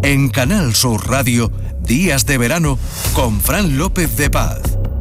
En Canal Sur Radio, Días de Verano, con Fran López de Paz.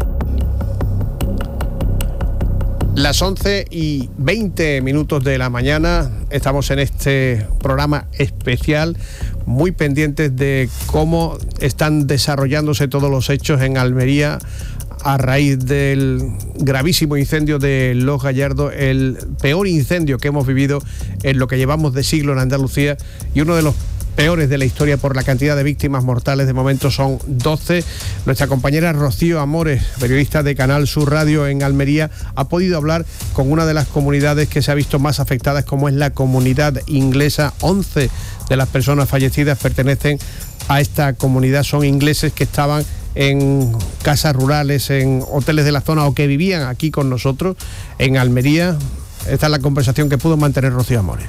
Las 11:20 de la mañana, estamos en este programa especial, muy pendientes de cómo están desarrollándose todos los hechos en Almería a raíz del gravísimo incendio de Los Gallardos, el peor incendio que hemos vivido en lo que llevamos de siglo en Andalucía y uno de los peores de la historia por la cantidad de víctimas mortales. De momento son 12. Nuestra compañera Rocío Amores, periodista de Canal Sur Radio en Almería, ha podido hablar con una de las comunidades que se ha visto más afectadas, como es la comunidad inglesa. 11 de las personas fallecidas pertenecen a esta comunidad, son ingleses que estaban en casas rurales, en hoteles de la zona o que vivían aquí con nosotros en Almería. Esta es la conversación que pudo mantener Rocío Amores.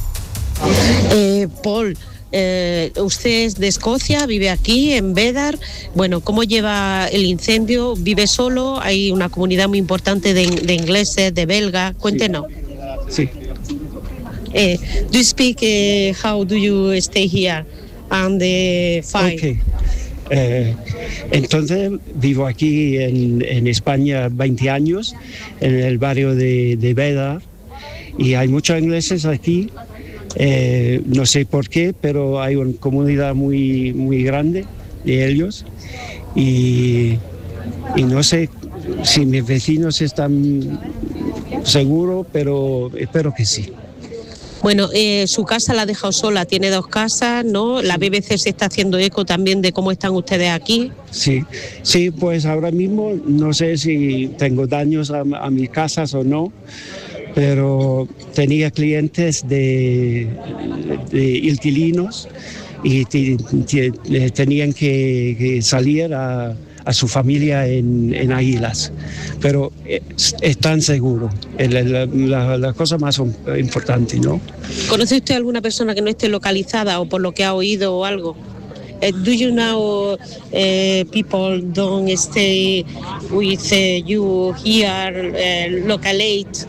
Paul, usted es de Escocia, vive aquí en Bédar. Bueno, ¿cómo lleva el incendio? ¿Vive solo? Hay una comunidad muy importante de ingleses, de belgas. Cuéntenos. Sí. Do you speak? How do you stay here and the fire? Okay. Entonces vivo aquí en España 20 años, en el barrio de Bédar, y hay muchos ingleses aquí. No sé por qué, pero hay una comunidad muy, muy grande de ellos, y no sé si mis vecinos están seguros, pero espero que sí. Bueno, su casa la ha dejado sola, tiene 2 casas, ¿no? La BBC se está haciendo eco también de cómo están ustedes aquí. Sí, pues ahora mismo no sé si tengo daños a mis casas o no, pero tenía clientes de inquilinos y tenían que salir a su familia en Águilas, pero están seguros, la cosa más importante, ¿no? ¿Conoce usted alguna persona que no esté localizada o por lo que ha oído o algo? Do you know people don't stay with you here localate?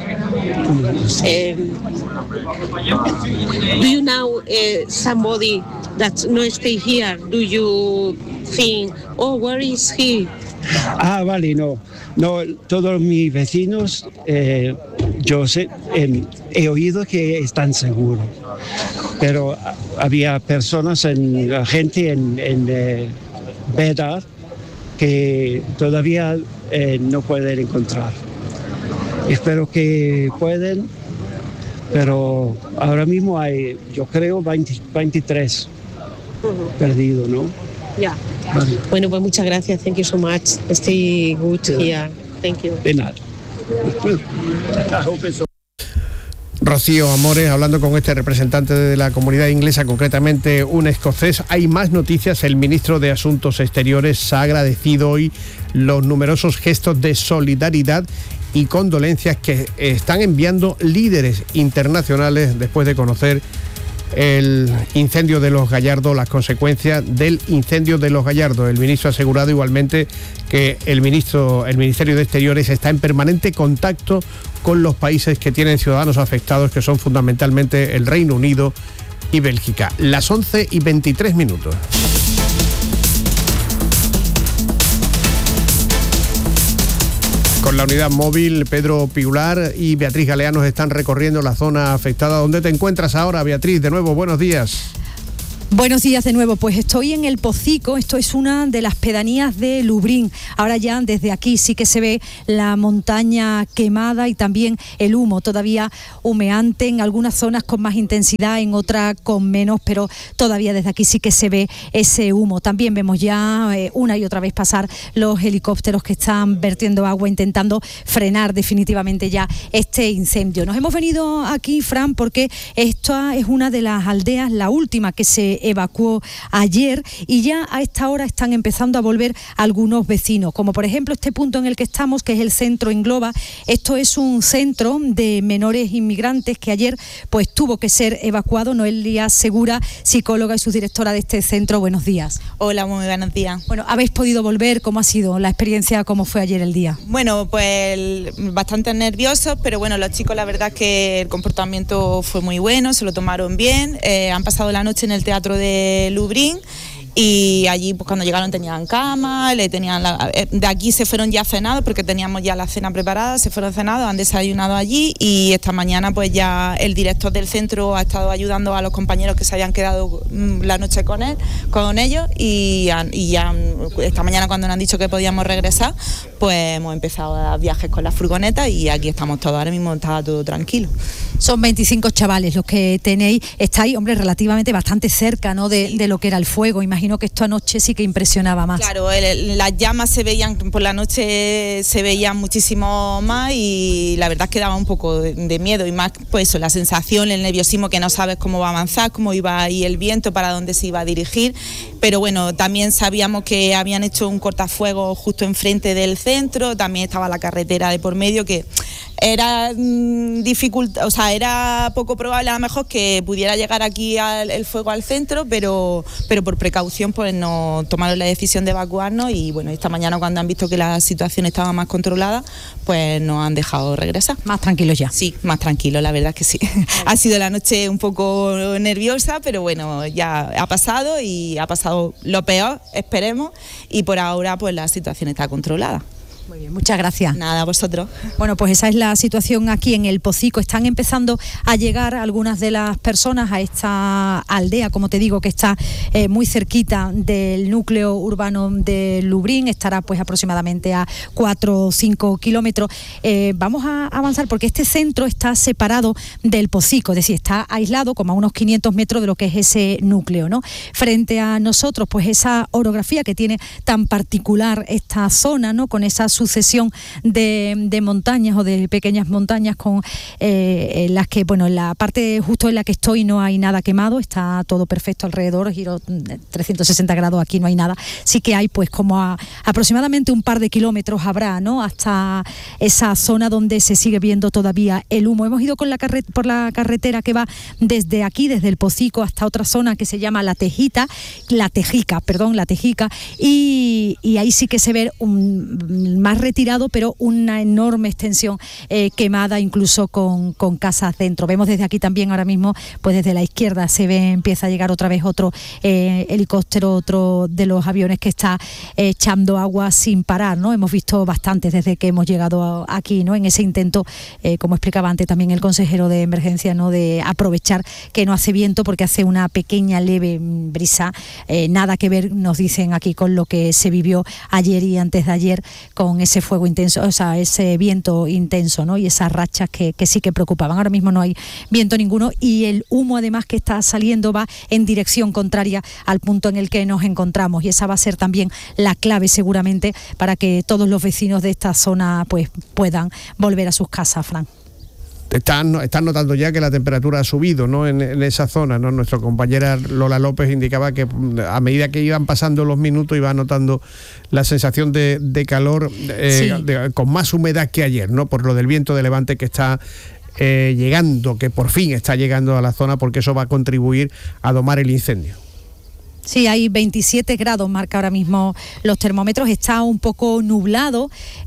Do you know somebody that no stay here? Do you think, oh, where is he? Vale, no, todos mis vecinos, yo sé, he oído que están seguros, pero había personas, gente en Bédar que todavía no pueden encontrar. Espero que pueden, pero ahora mismo hay, yo creo, 23 perdidos, ¿no? Yeah. Vale. Bueno, pues muchas gracias. Thank you so much. Stay good here. Thank you. De nada. Rocío Amores hablando con este representante de la comunidad inglesa, concretamente un escocés. Hay más noticias. El ministro de Asuntos Exteriores ha agradecido hoy los numerosos gestos de solidaridad y condolencias que están enviando líderes internacionales después de conocer el incendio de Los Gallardos, las consecuencias del incendio de Los Gallardos. El ministro ha asegurado igualmente que el Ministerio de Exteriores está en permanente contacto con los países que tienen ciudadanos afectados, que son fundamentalmente el Reino Unido y Bélgica. Las 11:23. Con la unidad móvil, Pedro Piular y Beatriz Galeanos están recorriendo la zona afectada. ¿Dónde te encuentras ahora, Beatriz? De nuevo, buenos días. Buenos días de nuevo, pues estoy en El Pocico, esto es una de las pedanías de Lubric. Ahora ya desde aquí sí que se ve la montaña quemada y también el humo todavía humeante, en algunas zonas con más intensidad, en otras con menos, pero todavía desde aquí sí que se ve ese humo. También vemos ya una y otra vez pasar los helicópteros que están vertiendo agua, intentando frenar definitivamente ya este incendio. Nos hemos venido aquí, Fran, porque esta es una de las aldeas, la última que se evacuó ayer, y ya a esta hora están empezando a volver algunos vecinos, como por ejemplo este punto en el que estamos, que es el centro Engloba. Esto es un centro de menores inmigrantes que ayer pues tuvo que ser evacuado. Noelia Segura, psicóloga y subdirectora de este centro, buenos días. Hola, muy buenos días. Bueno, ¿habéis podido volver? ¿Cómo ha sido la experiencia? ¿Cómo fue ayer el día? Bueno, pues bastante nerviosos, pero bueno, los chicos la verdad es que el comportamiento fue muy bueno, se lo tomaron bien, han pasado la noche en el Teatro centro de Lublin. Y allí pues cuando llegaron tenían cama, de aquí se fueron ya cenados porque teníamos ya la cena preparada, se fueron cenados, han desayunado allí y esta mañana pues ya el director del centro ha estado ayudando a los compañeros que se habían quedado la noche con ellos y ya esta mañana cuando nos han dicho que podíamos regresar pues hemos empezado a dar viajes con la furgoneta y aquí estamos todos, ahora mismo está todo tranquilo. Son 25 chavales los que tenéis, estáis, hombre, relativamente bastante cerca, ¿no? de lo que era el fuego. Imagino que esto anoche sí que impresionaba más. Claro, las llamas se veían, por la noche se veían muchísimo más y la verdad es que daba un poco de miedo y más pues eso, la sensación, el nerviosismo que no sabes cómo va a avanzar, cómo iba a ir el viento, para dónde se iba a dirigir, pero bueno, también sabíamos que habían hecho un cortafuegos justo enfrente del centro, también estaba la carretera de por medio que era era poco probable a lo mejor que pudiera llegar aquí el fuego al centro, pero por precaución pues no tomaron la decisión de evacuarnos y bueno, esta mañana cuando han visto que la situación estaba más controlada, pues nos han dejado regresar. Más tranquilos ya. Sí, más tranquilos, la verdad es que sí. Ha sido la noche un poco nerviosa, pero bueno, ya ha pasado y ha pasado lo peor, esperemos, y por ahora pues la situación está controlada. Muy bien, muchas gracias. Nada, a vosotros. Bueno, pues esa es la situación aquí en el Pocico. Están empezando a llegar algunas de las personas a esta aldea, como te digo, que está muy cerquita del núcleo urbano de Lublin. Estará pues aproximadamente a 4 o 5 kilómetros. Vamos a avanzar porque este centro está separado del Pocico, es decir, está aislado como a unos 500 metros de lo que es ese núcleo, ¿no? Frente a nosotros, pues esa orografía que tiene tan particular esta zona, ¿no? Con esa sucesión de montañas o de pequeñas montañas con las que, bueno, en la parte justo en la que estoy no hay nada quemado, está todo perfecto alrededor, giro 360 grados, aquí no hay nada. Sí que hay pues como aproximadamente un par de kilómetros habrá, ¿no? Hasta esa zona donde se sigue viendo todavía el humo. Hemos ido por la carretera que va desde aquí, desde el Pocico hasta otra zona que se llama La Tejica, y ahí sí que se ve más retirado, pero una enorme extensión quemada, incluso con casas dentro. Vemos desde aquí también ahora mismo, pues desde la izquierda se ve, empieza a llegar otra vez otro helicóptero, otro de los aviones que está echando agua sin parar, ¿no? Hemos visto bastantes desde que hemos llegado aquí, ¿no? En ese intento, como explicaba antes también el consejero de emergencia, ¿no? De aprovechar que no hace viento porque hace una pequeña leve brisa, nada que ver, nos dicen aquí, con lo que se vivió ayer y antes de ayer con ese fuego intenso, o sea, ese viento intenso, ¿no? Y esas rachas que sí que preocupaban. Ahora mismo no hay viento ninguno y el humo además que está saliendo va en dirección contraria al punto en el que nos encontramos, y esa va a ser también la clave seguramente para que todos los vecinos de esta zona pues puedan volver a sus casas, Fran. Están notando ya que la temperatura ha subido, ¿no? En esa zona, ¿no? Nuestra compañera Lola López indicaba que a medida que iban pasando los minutos iba notando la sensación de calor Sí. Con más humedad que ayer, ¿no? Por lo del viento de levante que está llegando, que por fin está llegando a la zona, porque eso va a contribuir a domar el incendio. Sí, hay 27 grados, marca ahora mismo los termómetros, está un poco nublado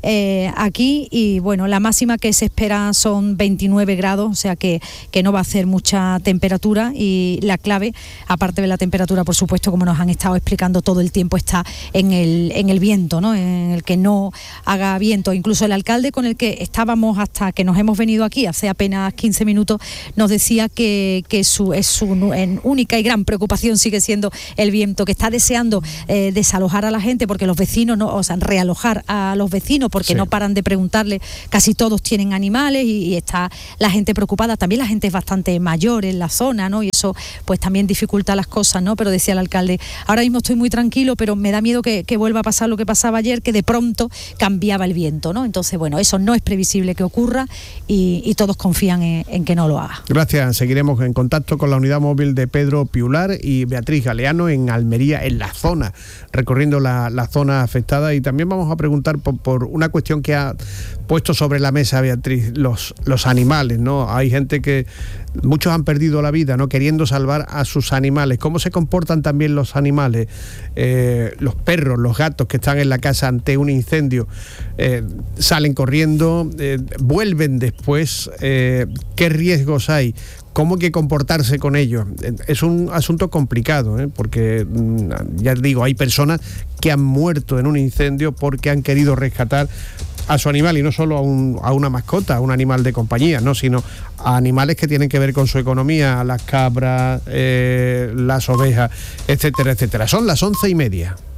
aquí y bueno, la máxima que se espera son 29 grados, o sea que no va a hacer mucha temperatura, y la clave, aparte de la temperatura, por supuesto, como nos han estado explicando todo el tiempo, está en el viento, ¿no? En el que no haga viento. Incluso el alcalde con el que estábamos hasta que nos hemos venido aquí hace apenas 15 minutos nos decía que su única y gran preocupación sigue siendo el viento, que está deseando desalojar a la gente porque los vecinos realojar a los vecinos porque sí. No paran de preguntarle, casi todos tienen animales y está la gente preocupada, también la gente es bastante mayor en la zona, ¿no? Y eso pues también dificulta las cosas, ¿no? Pero decía el alcalde, ahora mismo estoy muy tranquilo, pero me da miedo que vuelva a pasar lo que pasaba ayer, que de pronto cambiaba el viento, ¿no? Entonces, bueno, eso no es previsible que ocurra y todos confían en que no lo haga. Gracias, seguiremos en contacto con la unidad móvil de Pedro Piular y Beatriz Galeano en Almería, en la zona, recorriendo la zona afectada, y también vamos a preguntar por una cuestión que ha puesto sobre la mesa Beatriz, los animales, ¿no? Hay gente que muchos han perdido la vida, ¿no? Queriendo salvar a sus animales. ¿Cómo se comportan también los animales? Los perros, los gatos que están en la casa ante un incendio, salen corriendo, vuelven después. ¿Qué riesgos hay? cómo hay que comportarse con ellos. Es un asunto complicado, porque ya digo, hay personas que han muerto en un incendio porque han querido rescatar a su animal, y no solo a una mascota, a un animal de compañía, ¿no?, sino a animales que tienen que ver con su economía, las cabras, las ovejas, etcétera, etcétera. Son las 11:30.